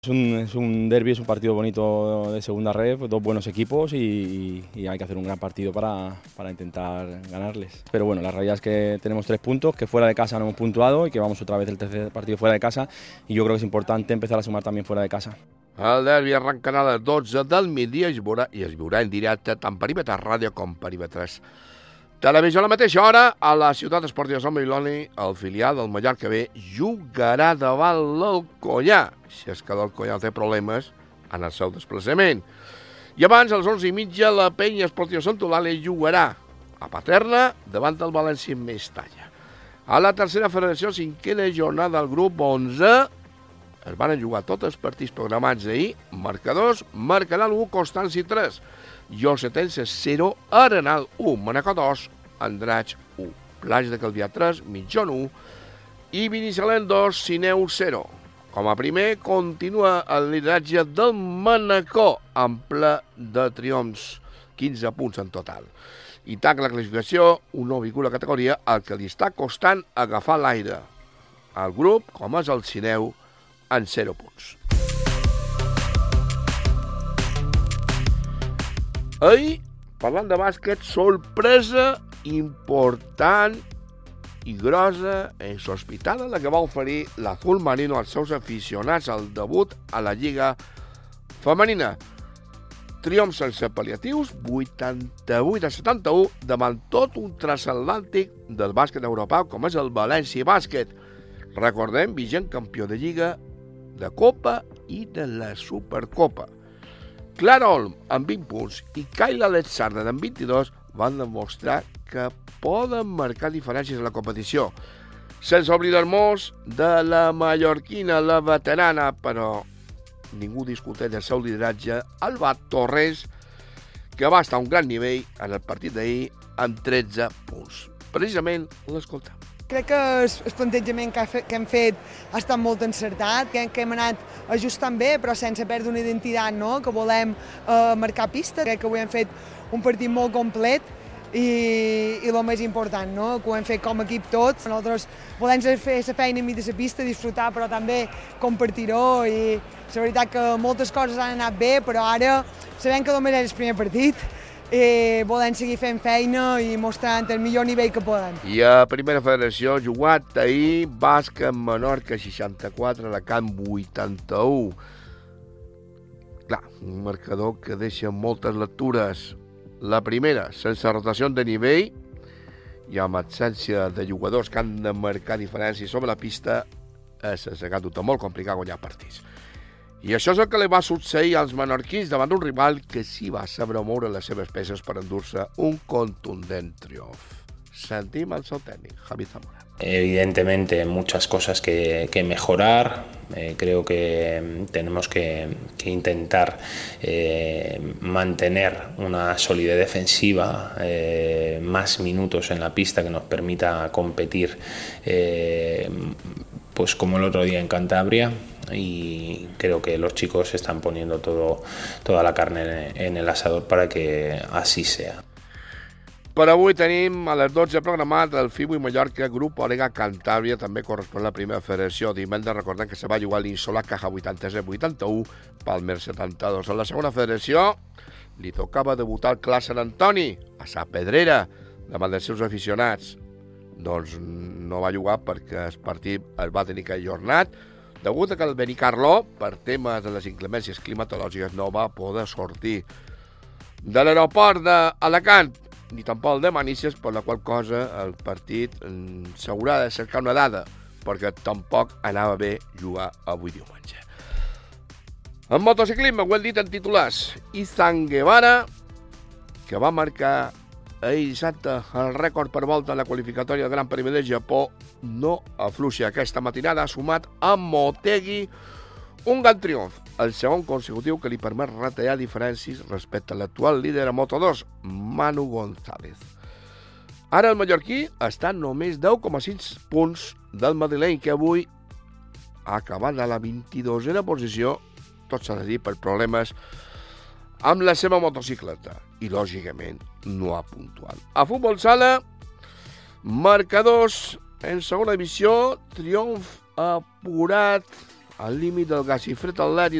Es un derbi, es un partido bonito de segunda red, dos buenos equipos y hay que hacer un gran partido para intentar ganarles. Pero bueno, la realidad es que tenemos 3 puntos, que fuera de casa no hemos puntuado y que vamos otra vez el tercer partido fuera de casa y yo creo que es importante empezar a sumar también fuera de casa. El derbi arrencarà a les 12 del migdia i es viurà en directe tant Perímetre Ràdio com Perímetres Televisió. A la mateixa hora, a la ciutat esportiva de Sant Bailoni, el filial del Mallorca B jugarà davant l'Alcoyà, si és que l'Alcoyà té problemes en el seu desplaçament. I abans, a les 11:30, la Penya Esportiva Sant Eulàlia jugarà a Paterna davant del València Mestalla. A la tercera federació, 5a jornada del grup 11, es van jugar tots els partits programats ahir, marcadors, Marcanal 1, Constància 3, Llosetense 0, Arenal 1, Manacor 2, Andratx 1, Plage de Calvià 3, Mitjon 1 i Binissalem 2, Sineu 0. Com a primer, continua el lideratge del Manacor, amb ple de triomfs, 15 punts en total. I tanca la classificació un nou vinculat a categoria al que li està costant agafar l'aire. El grup, com és el Sineu, en 0 punts. Ahir, parlant de bàsquet, sorpresa important i grossa i sospitada la que va oferir l'Azul Marino als seus aficionats al debut a la Lliga Femenina. Triomf sense pal·liatius, 88-71, davant tot un transatlàntic del bàsquet europeu com és el València Bàsquet. Recordem, vigent campió de Lliga, de Copa i de la Supercopa. Clara Olm amb 20 punts i Kayla Alexander amb 22 van demostrar que poden marcar diferències en la competició. Sense oblidar-nos de la mallorquina, la veterana, però ningú discuteix el seu lideratge, Alba Torres, que va estar a un gran nivell en el partit d'ahir amb 13 punts. Precisament l'escoltem. Crec que el plantejament que hem fet ha estat molt encertat, que hem anat ajustant bé, però sense perdre una identitat, no? Que volem marcar pista. Crec que avui hem fet un partit molt complet i el més important, no? Que ho hem fet com a equip tots. Nosaltres volem fer la feina enmig de la pista, disfrutar, però també compartir-ho. I la veritat que moltes coses han anat bé, però ara sabem que només és el primer partit. Volen seguir fent feina i mostrant el millor nivell que poden. I a Primera Federació, jugat ahir, Bàsquet Menorca 64, Alacant 81. Clar, un marcador que deixa moltes lectures. La primera, sense rotació de nivell i amb absència de jugadors que han de marcar diferències sobre la pista, és molt complicat guanyar partits. I això és el que li va succeir als menorquins davant d'un rival que sí va saber moure les seves peces per endur-se un contundent triomf. Sentim el seu tècnic, Javi Zamora. Evidentemente muchas cosas que mejorar. Creo que tenemos que intentar mantener una solidez defensiva, más minutos en la pista que nos permita competir pues como el otro día en Cantabria, y creo que los chicos están poniendo toda la carne en el asador para que así sea. Per avui tenim a les 12 programat el FIBU i Mallorca, grup Òrega Cantàbria, també correspon a la primera federació. Divendres recordem que se va jugar l'Insola Caja 87-81, Palmer 72. A la segona federació li tocava debutar el Clar Sant Antoni, a Sa Pedrera, davant dels seus aficionats. Doncs no va jugar perquè el partit es va tenir que ajornat, degut a que el Benicarló, per temes de les inclemències climatològiques, no va poder sortir de l'aeroport d'Alacant, ni tampoc el de Manises, per la qual cosa el partit s'haurà de cercar una dada, perquè tampoc anava bé jugar avui diumenge. En motociclisme, ho hem dit en titulars, Izan Guevara, que va marcar ahir dissabte el rècord per volta en la qualificatòria del Gran Premi de Japó, no afluixa. Aquesta matinada ha sumat a Motegi un gran triomf, el segon consecutiu que li permet retallar diferències respecte a l'actual líder a Moto2, Manu González. Ara el mallorquí està només 10,6 punts del madrileny, que avui ha acabat a la 22a posició, tot s'ha de dir per problemes amb la seva motocicleta, i lògicament no ha puntuat. A futbol sala, marcadors en segona divisió, triomf apurat al límit del gas i fred, Atleti